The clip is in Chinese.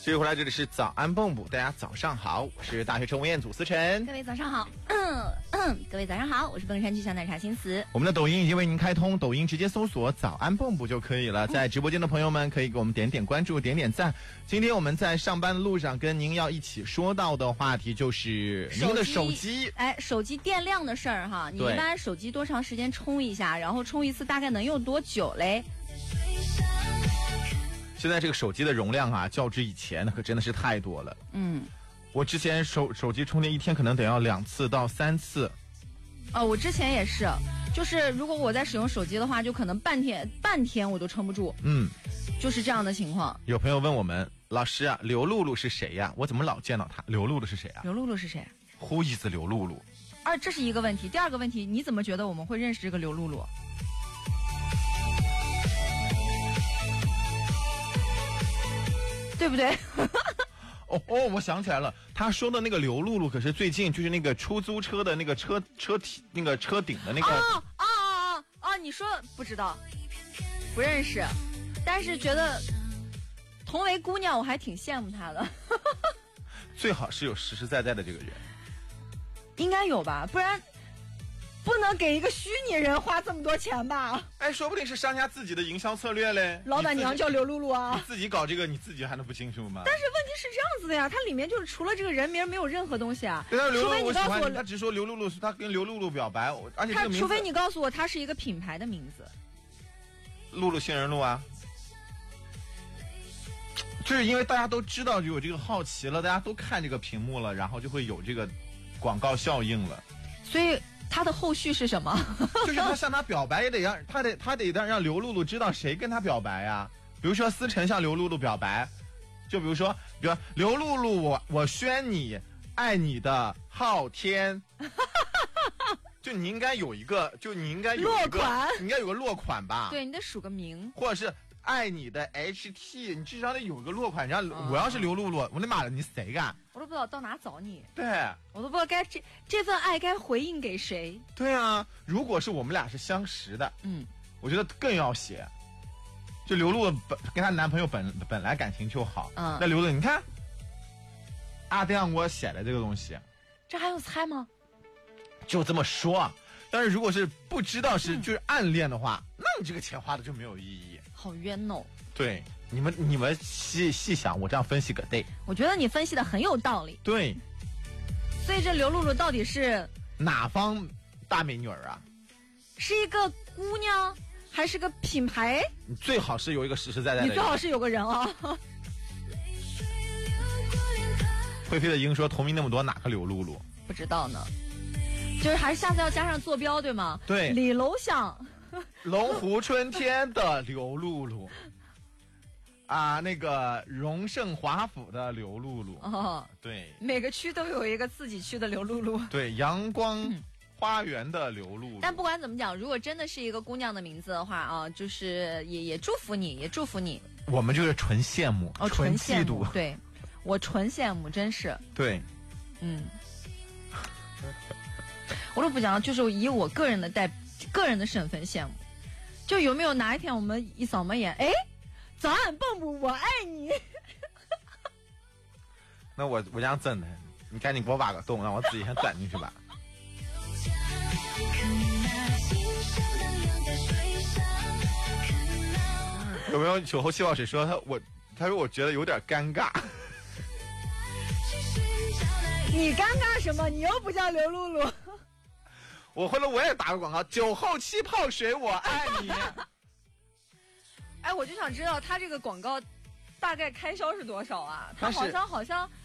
继续回来，这里是早安蹦蹦，大家早上好，我是大学生吴彦祖思晨。 各位早上好，各位早上好，我是蹦山区小奶茶心思。 我们的抖音已经为您开通，抖音直接搜索早安蹦蹦就可以了。在直播间的朋友们可以给我们点点关注，点点赞。今天我们在上班的路上跟您要一起说到的话题就是您的手机。 手机电量的事儿哈，你一般手机多长时间充一下，然后充一次大概能用多久嘞？ 现在这个手机的容量啊，较之以前可真的是太多了。我之前手机充电一天可能得要2次到3次。 我之前也是，就是如果我在使用手机的话，就可能半天我都撑不住。就是这样的情况。 有朋友问我们，老师啊，刘露露是谁呀？我怎么老见到她？刘露露是谁啊？ 刘露露是谁 ？Who is 刘露露？ 这是一个问题。第二个问题，你怎么觉得我们会认识这个刘露露？对不对？ 我想起来了，他说的那个刘露露可是最近就是那个出租车的那个车体那个车顶的那个。 你说不知道，不认识，但是觉得同为姑娘，我还挺羡慕她的。 最好是有实实在在的这个人， 应该有吧，不然不能给一个虚拟人花这么多钱吧？ 说不定是商家自己的营销策略嘞。 老板娘叫刘露露啊， 你自己搞这个，你自己还能不清楚吗？ 但是问题是这样子的呀，它里面就是除了这个人名没有任何东西啊。 对， 除非你告诉我， 他只说刘露露是他跟刘露露表白，而且这个名字， 除非你告诉我它是一个品牌的名字， 露露杏仁露啊。就是因为大家都知道就有这个好奇了，大家都看这个屏幕了，然后就会有这个广告效应了。 所以他的后续是什么？ 就是他向他表白也得让他得让刘露露知道谁跟他表白呀。比如说思晨向刘露露表白，就比如说刘露露，我宣你爱你的昊天。就你应该有一个，落款，你应该有个落款吧？ 对，你得数个名， 或者是爱你的 HT， 你至少得有个落款。然后我要是刘露露，我的妈了，你谁干？ 我都不知道到哪找你。 对， 我都不知道这份爱该回应给谁。 对啊，如果是我们俩是相识的，我觉得更要写。就刘露跟她男朋友本来感情就好，那刘露你看，阿亮给我写的这个东西， 这还用猜吗？ 就这么说。但是如果是不知道就是暗恋的话，那你这个钱花的就没有意义。 好冤哦。对， 你们细想，我这样分析可对。 我觉得你分析的很有道理。 对。 所以这刘露露到底是哪方大美女儿啊？ 是一个姑娘还是个品牌？ 你最好是有一个实实在在的人。 你最好是有个人啊。 灰飞的鹰说同名那么多，哪个刘露露？不知道呢。就是还是下次要加上坐标对吗？ 对， 李楼巷龙湖春天的刘露露啊，那个荣盛华府的刘露露。对， 每个区都有一个自己区的刘露露。 对，阳光花园的刘露露。 但不管怎么讲，如果真的是一个姑娘的名字的话啊，就是也祝福你，也祝福你。 我们就是纯羡慕，纯嫉妒。 对，我纯羡慕，真是。 对， 我都不讲，就是以我个人的身份羡慕。就有没有哪一天我们一扫眉眼，早安蹦蹦，我爱你。 那我这样整的，你赶紧给我挖个洞，让我自己先钻进去吧。有没有酒后气泡水说他说我觉得有点尴尬。 你尴尬什么？你又不叫刘露露。 回头我也打个广告，酒后气泡水，我爱你。 我就想知道他这个广告大概开销是多少啊？他好像